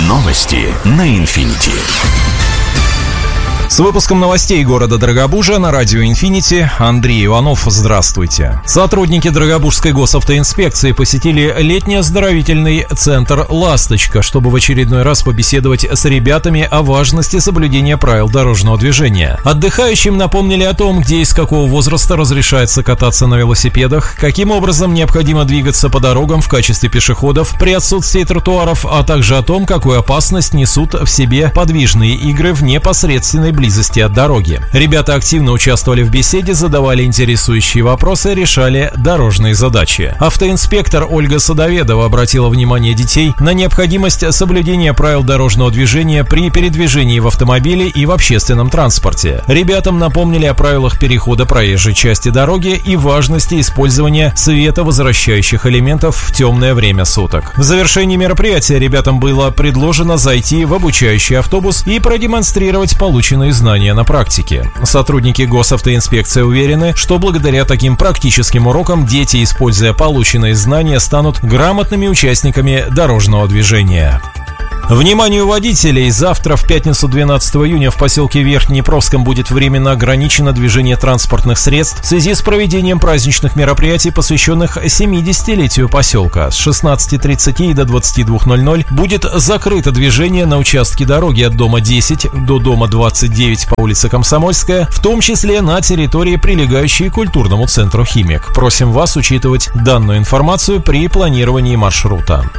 Новости на Инфинити. С выпуском новостей города Дорогобужа на радио «Инфинити» Андрей Иванов. Здравствуйте. Сотрудники Дорогобужской госавтоинспекции посетили летний оздоровительный центр «Ласточка», чтобы в очередной раз побеседовать с ребятами о важности соблюдения правил дорожного движения. Отдыхающим напомнили о том, где и с какого возраста разрешается кататься на велосипедах, каким образом необходимо двигаться по дорогам в качестве пешеходов при отсутствии тротуаров, а также о том, какую опасность несут в себе подвижные игры в непосредственной близости от дороги. Ребята активно участвовали в беседе, задавали интересующие вопросы, решали дорожные задачи. Автоинспектор Ольга Садоведова обратила внимание детей на необходимость соблюдения правил дорожного движения при передвижении в автомобиле и в общественном транспорте. Ребятам напомнили о правилах перехода проезжей части дороги и важности использования световозвращающих элементов в темное время суток. В завершении мероприятия ребятам было предложено зайти в обучающий автобус и продемонстрировать полученные знания на практике. Сотрудники госавтоинспекции уверены, что благодаря таким практическим урокам дети, используя полученные знания, станут грамотными участниками дорожного движения. Вниманию водителей! Завтра, в пятницу 12 июня, в поселке Верхнеднепровском будет временно ограничено движение транспортных средств в связи с проведением праздничных мероприятий, посвященных 70-летию поселка. С 16:30 до 22:00 будет закрыто движение на участке дороги от дома 10 до дома 29 по улице Комсомольская, в том числе на территории, прилегающей к культурному центру «Химик». Просим вас учитывать данную информацию при планировании маршрута.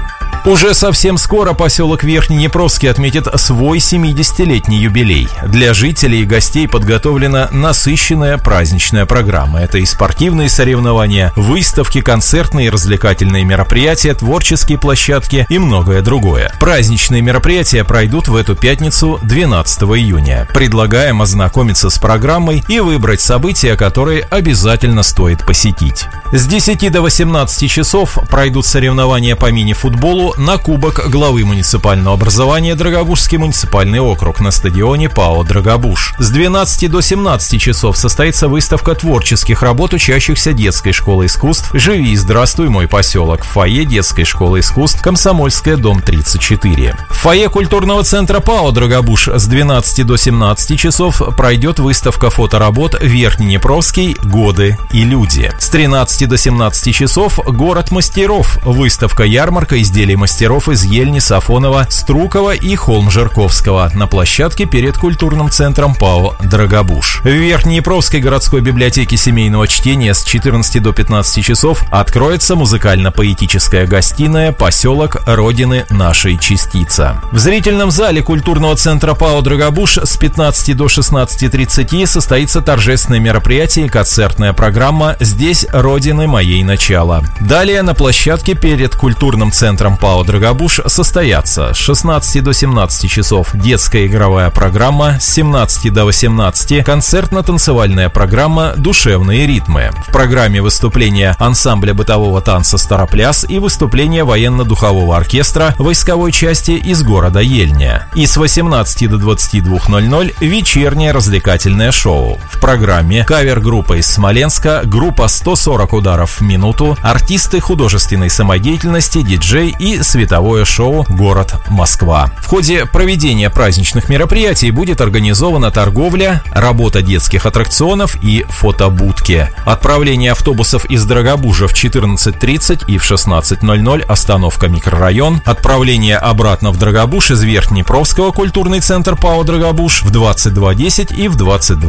Уже совсем скоро поселок Верхнеднепровский отметит свой 70-летний юбилей. Для жителей и гостей подготовлена насыщенная праздничная программа. Это и спортивные соревнования, выставки, концертные и развлекательные мероприятия, творческие площадки и многое другое. Праздничные мероприятия пройдут в эту пятницу, 12 июня. Предлагаем ознакомиться с программой и выбрать события, которые обязательно стоит посетить. С 10 до 18 часов пройдут соревнования по мини-футболу на кубок главы муниципального образования Дорогобужский муниципальный округ на стадионе ПАО «Дорогобуж». С 12 до 17 часов состоится выставка творческих работ учащихся детской школы искусств «Живи и здравствуй, мой поселок» в фойе детской школы искусств «Комсомольская, дом 34». В фойе культурного центра ПАО «Дорогобуж» с 12 до 17 часов пройдет выставка фоторабот «Верхнеднепровский. Годы и люди». С 13 до 17 часов «Город мастеров», выставка-ярмарка изделий мастеров из Ельни, Сафонова, Струкова и Холм-Жирковского на площадке перед культурным центром ПАО «Дорогобуж». В Верхнеднепровской городской библиотеке семейного чтения с 14 до 15 часов откроется музыкально-поэтическая гостиная «Поселок Родины нашей частица». В зрительном зале культурного центра ПАО «Дорогобуж» с 15 до 16:30 состоится торжественное мероприятие и концертная программа «Здесь Родины моей начало». Далее на площадке перед культурным центром ПАО «Дорогобуж» состоятся с 16 до 17 часов детская игровая программа, с 17 до 18 концертно-танцевальная программа «Душевные ритмы». В программе выступления ансамбля бытового танца «Старопляс» и выступление военно-духового оркестра войсковой части из города Ельня. И с 18 до 22:00 вечернее развлекательное шоу. В программе кавер-группа из Смоленска, группа 140 ударов в минуту, артисты художественной самодеятельности, диджей и световое шоу «Город Москва». В ходе проведения праздничных мероприятий будет организована торговля, работа детских аттракционов и фотобудки. Отправление автобусов из Дорогобужа в 14:30 и в 16:00 остановка микрорайон. Отправление обратно в Дорогобуж из Верхнеднепровского культурный центр ПАО «Дорогобуж» в 22:10 и в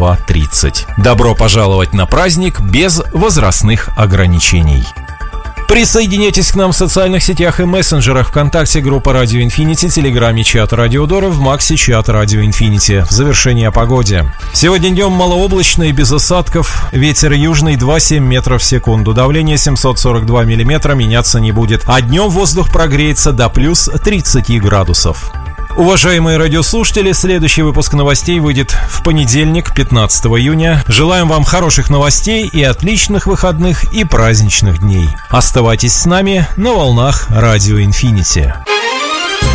22:30. Добро пожаловать на праздник без возрастных ограничений. Присоединяйтесь к нам в социальных сетях и мессенджерах: ВКонтакте, группа Радио Инфинити, Телеграме чат Радио Дора, в Максе чат Радио Инфинити. В завершение о погоде. Сегодня днем малооблачно и без осадков. Ветер южный 2,7 метров в секунду. Давление 742 миллиметра, меняться не будет. А днем воздух прогреется до плюс 30 градусов. Уважаемые радиослушатели, следующий выпуск новостей выйдет в понедельник, 15 июня. Желаем вам хороших новостей и отличных выходных и праздничных дней. Оставайтесь с нами на волнах Радио Инфинити.